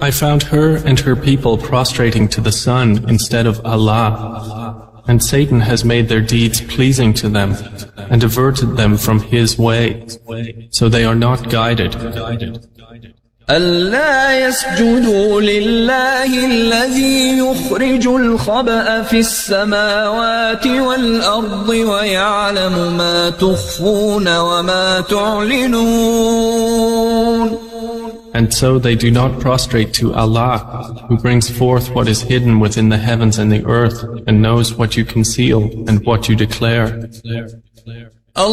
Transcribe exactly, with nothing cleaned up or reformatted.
I found her and her people prostrating to the sun instead of Allah, and Satan has made their deeds pleasing to them and averted them from his way, so they are not guided. ألا يسجدوا لله الذي يخرج الخبأ في السماوات والأرض ويعلم ما تخفون وما تعلنون. And so they do not prostrate to Allah, who brings forth what is hidden within the heavens and the earth, and knows what you conceal and what you declare.